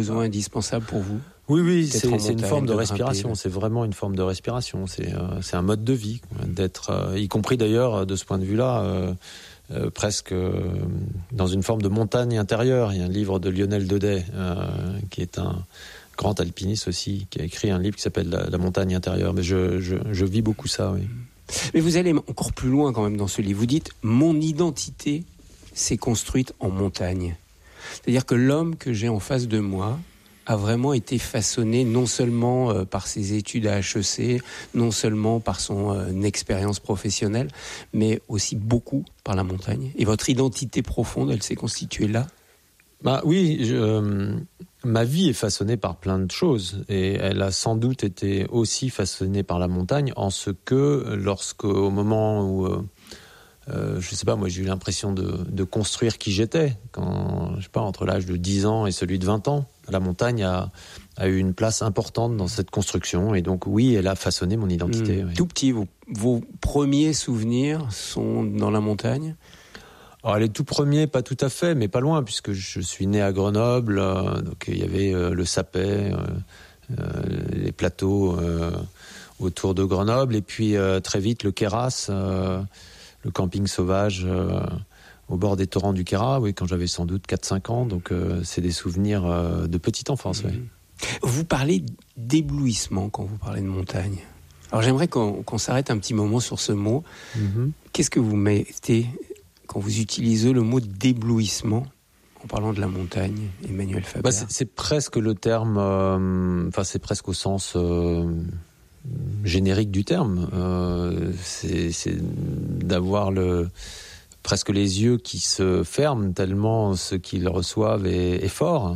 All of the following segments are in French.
besoin indispensable pour vous? Oui, c'est une forme de respiration. C'est vraiment une forme de respiration. C'est un mode de vie, d'être, y compris d'ailleurs de ce point de vue-là, presque dans une forme de montagne intérieure. Il y a un livre de Lionel Daudet, qui est un grand alpiniste aussi, qui a écrit un livre qui s'appelle La montagne intérieure. Mais je vis beaucoup ça, oui. Mais vous allez encore plus loin quand même dans ce livre. Vous dites « Mon identité s'est construite en montagne ». C'est-à-dire que l'homme que j'ai en face de moi a vraiment été façonné non seulement par ses études à HEC, non seulement par son expérience professionnelle, mais aussi beaucoup par la montagne. Et votre identité profonde, elle s'est constituée là? Oui, ma vie est façonnée par plein de choses, et elle a sans doute été aussi façonnée par la montagne, en ce que au moment où je sais pas, moi j'ai eu l'impression de construire qui j'étais, quand, je sais pas, entre l'âge de 10 ans et celui de 20 ans, la montagne a eu une place importante dans cette construction, et donc oui, elle a façonné mon identité. Oui. Tout petit, vos premiers souvenirs sont dans la montagne? Alors les tout premiers, pas tout à fait, mais pas loin, puisque je suis né à Grenoble, donc il y avait le Sapet, les plateaux autour de Grenoble, et puis très vite le Queyras, le camping sauvage au bord des torrents du Queyras, oui, quand j'avais sans doute 4-5 ans, donc c'est des souvenirs de petite enfance. Oui. Vous parlez d'éblouissement quand vous parlez de montagne. Alors j'aimerais qu'on s'arrête un petit moment sur ce mot. Qu'est-ce que vous mettez quand vous utilisez le mot d'éblouissement en parlant de la montagne, Emmanuel Faber? C'est presque le terme, c'est presque au sens générique du terme. C'est d'avoir presque les yeux qui se ferment tellement ce qu'ils reçoivent est fort.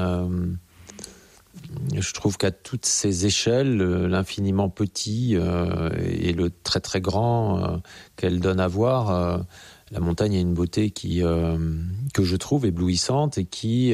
Je trouve qu'à toutes ces échelles, l'infiniment petit et le très très grand qu'elle donne à voir, la montagne a une beauté que je trouve éblouissante, et qui,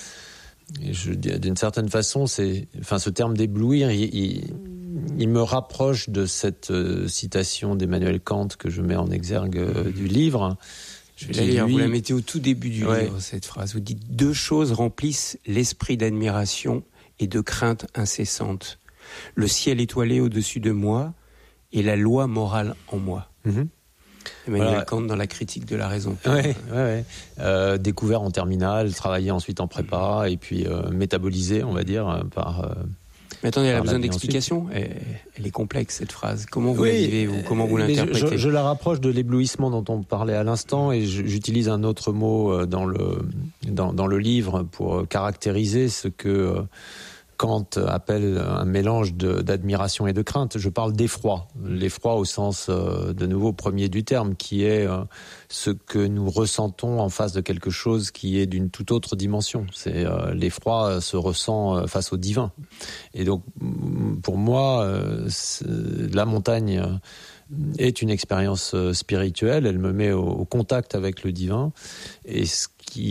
d'une certaine façon, ce terme d'éblouir, il me rapproche de cette citation d'Emmanuel Kant que je mets en exergue du livre. Je vais la lire. Vous la mettez au tout début du livre, cette phrase. Vous dites « Deux choses remplissent l'esprit d'admiration et de crainte incessante. Le ciel étoilé au-dessus de moi et la loi morale en moi. » Emmanuel Kant dans la critique de la raison. Découvert en terminale, travaillé ensuite en prépa, et puis métabolisé, on va dire, par... Mais attendez, elle a besoin d'explications. Elle est complexe, cette phrase. Comment vous la vivez, ou comment vous l'interprétez? Je la rapproche de l'éblouissement dont on parlait à l'instant, et j'utilise un autre mot dans le livre pour caractériser ce que Kant appelle un mélange d'admiration et de crainte. Je parle d'effroi. L'effroi au sens, de nouveau, premier du terme, qui est ce que nous ressentons en face de quelque chose qui est d'une toute autre dimension. C'est l'effroi se ressent face au divin. Et donc, pour moi, la montagne est une expérience spirituelle. Elle me met au contact avec le divin. Et ce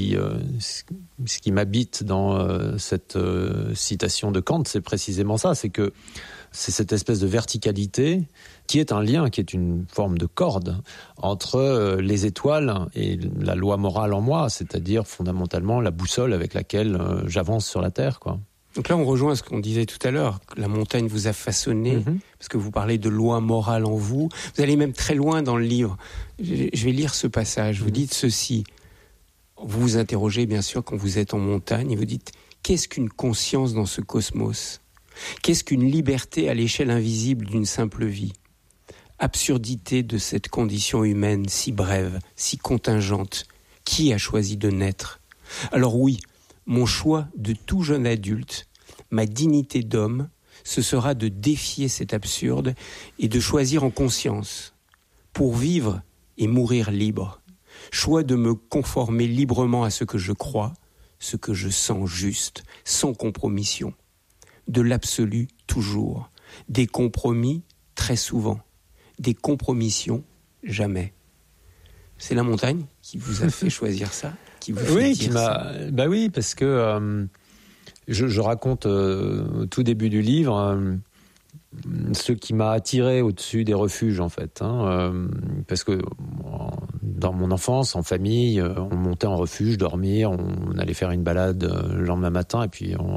qui m'habite dans cette citation de Kant, c'est précisément ça, c'est que c'est cette espèce de verticalité qui est un lien, qui est une forme de corde entre les étoiles et la loi morale en moi, c'est-à-dire fondamentalement la boussole avec laquelle j'avance sur la terre, quoi. Donc là, on rejoint ce qu'on disait tout à l'heure, que la montagne vous a façonné, parce que vous parlez de loi morale en vous. Vous allez même très loin dans le livre. Je vais lire ce passage. Vous dites ceci. Vous vous interrogez, bien sûr, quand vous êtes en montagne, et vous dites « Qu'est-ce qu'une conscience dans ce cosmos ? Qu'est-ce qu'une liberté à l'échelle invisible d'une simple vie ? Absurdité de cette condition humaine si brève, si contingente. Qui a choisi de naître ? Alors oui, mon choix de tout jeune adulte, ma dignité d'homme, ce sera de défier cet absurde et de choisir en conscience, pour vivre et mourir libre. Choix de me conformer librement à ce que je crois, ce que je sens juste, sans compromission. De l'absolu toujours. Des compromis très souvent. Des compromissions jamais. C'est la montagne qui vous a fait choisir ça, qui vous fait dire ça. Oui, parce que je raconte au tout début du livre ce qui m'a attiré au-dessus des refuges, en fait. Parce que dans mon enfance, en famille, on montait en refuge, dormir, on allait faire une balade le lendemain matin, et puis